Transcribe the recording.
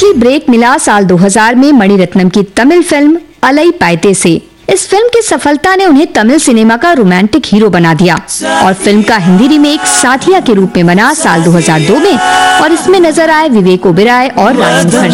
असली ब्रेक मिला साल 2000 में मणिरत्नम की तमिल फिल्म अलई पाइते से। इस फिल्म की सफलता ने उन्हें तमिल सिनेमा का रोमांटिक हीरो बना दिया और फिल्म का हिंदी रीमेक साथिया के रूप में बना साल 2002 में और इसमें नजर आए विवेक ओबेरॉय और रायन हर्ष।